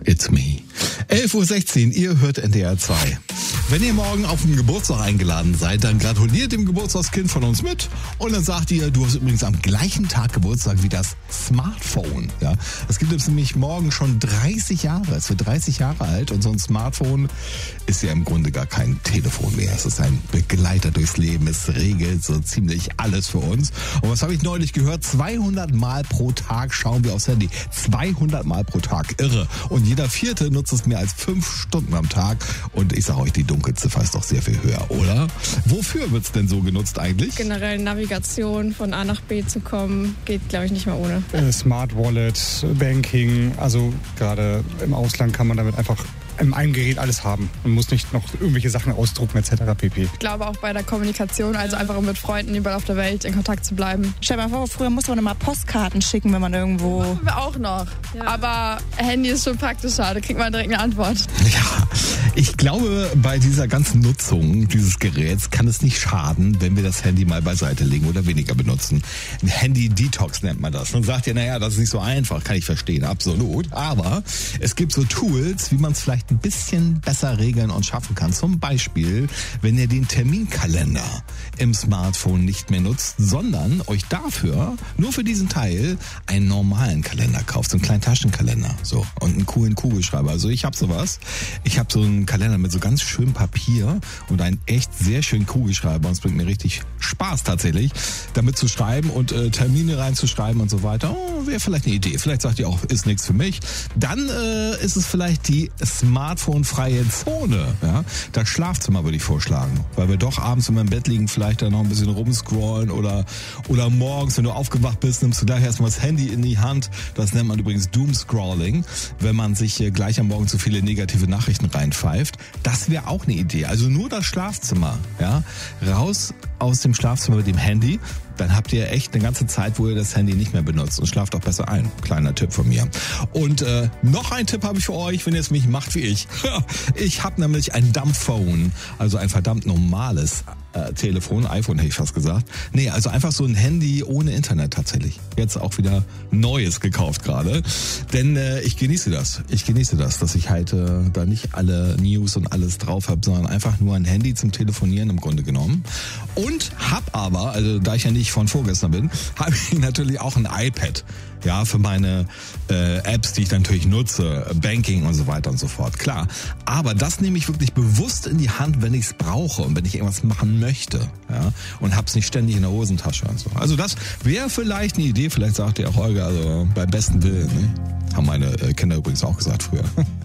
It's me. 11.16 Uhr, ihr hört NDR 2. Wenn ihr morgen auf den Geburtstag eingeladen seid, dann gratuliert dem Geburtstagskind von uns mit und dann sagt ihr, du hast übrigens am gleichen Tag Geburtstag wie das Smartphone. Ja, das gibt es nämlich morgen schon 30 Jahre. Es wird 30 Jahre alt und so ein Smartphone ist ja im Grunde gar kein Telefon mehr. Es ist ein Begleiter durchs Leben. Es regelt so ziemlich alles für uns. Und was habe ich neulich gehört? 200 Mal pro Tag schauen wir aufs Handy. 200 Mal pro Tag. Irre. Und jeder Vierte nutzt es mehr als 5 Stunden am Tag. Und ich sage euch, die Dunkelziffer ist doch sehr viel höher, oder? Wofür wird es denn so genutzt eigentlich? Generell Navigation von A nach B zu kommen, geht, glaube ich, nicht mehr ohne. Smart Wallet, Banking, also gerade im Ausland kann man damit einfach in einem Gerät alles haben und muss nicht noch irgendwelche Sachen ausdrucken etc. pp. Ich glaube auch bei der Kommunikation, also einfach um mit Freunden überall auf der Welt in Kontakt zu bleiben. Stell dir mal vor, früher musste man immer Postkarten schicken, wenn man irgendwo... Machen wir auch noch. Ja. Aber Handy ist schon praktischer, da kriegt man direkt eine Antwort. Ja, ich glaube, bei dieser ganzen Nutzung dieses Geräts kann es nicht schaden, wenn wir das Handy mal beiseite legen oder weniger benutzen. Ein Handy-Detox nennt man das. Man sagt ja, naja, das ist nicht so einfach, kann ich verstehen, absolut. Aber es gibt so Tools, wie man es vielleicht ein bisschen besser regeln und schaffen kann. Zum Beispiel, wenn ihr den Terminkalender im Smartphone nicht mehr nutzt, sondern euch dafür, nur für diesen Teil, einen normalen Kalender kauft, so einen kleinen Taschenkalender, so, und einen coolen Kugelschreiber. Also ich habe sowas. Ich habe so einen Kalender mit so ganz schönem Papier und einen echt sehr schönen Kugelschreiber. Und es bringt mir richtig Spaß tatsächlich, damit zu schreiben und Termine reinzuschreiben und so weiter. Oh, wäre vielleicht eine Idee. Vielleicht sagt ihr auch, ist nichts für mich. Dann ist es vielleicht die Smartphone-freie Zone. Ja? Das Schlafzimmer würde ich vorschlagen. Weil wir doch abends, wenn wir im Bett liegen, vielleicht dann noch ein bisschen rumscrollen oder morgens, wenn du aufgewacht bist, nimmst du gleich erstmal das Handy in die Hand. Das nennt man übrigens Doomscrolling, wenn man sich gleich am Morgen zu viele negative Nachrichten reinpfeift. Das wäre auch eine Idee. Also nur das Schlafzimmer. Ja? Raus aus dem Schlafzimmer mit dem Handy. Dann habt ihr echt eine ganze Zeit, wo ihr das Handy nicht mehr benutzt und schlaft auch besser ein. Kleiner Tipp von mir. Und noch ein Tipp habe ich für euch, wenn ihr es mich macht wie ich. Ich habe nämlich ein Dumbphone, also ein verdammt normales Telefon, iPhone hätte ich fast gesagt. Nee, also einfach so ein Handy ohne Internet tatsächlich. Jetzt auch wieder Neues gekauft gerade. Denn ich genieße das. Dass ich halt da nicht alle News und alles drauf habe, sondern einfach nur ein Handy zum Telefonieren im Grunde genommen. Und hab aber, also da ich ja nicht von vorgestern bin, habe ich natürlich auch ein iPad. Ja, für meine Apps, die ich natürlich nutze, Banking und so weiter und so fort, klar. Aber das nehme ich wirklich bewusst in die Hand, wenn ich es brauche und wenn ich irgendwas machen möchte, ja, und hab's nicht ständig in der Hosentasche und so. Also das wäre vielleicht eine Idee, vielleicht sagt ihr auch, Olga, also beim besten Willen, ne? Haben meine Kinder übrigens auch gesagt früher.